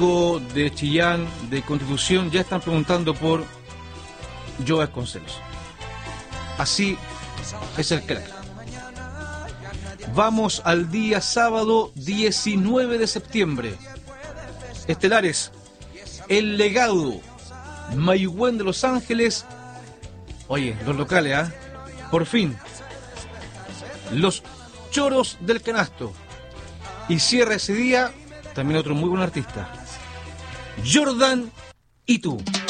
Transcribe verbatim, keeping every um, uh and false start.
de Chillán, de Constitución, ya están preguntando por Joe Vasconcelos. Así es el crack. Vamos al día sábado diecinueve de septiembre. Estelares, El Legado, Mayhuén de Los Ángeles. Oye, los locales, ¿ah? ¿eh? Por fin. Los Choros del Canasto. Y cierra ese día también otro muy buen artista, Jordan y tú.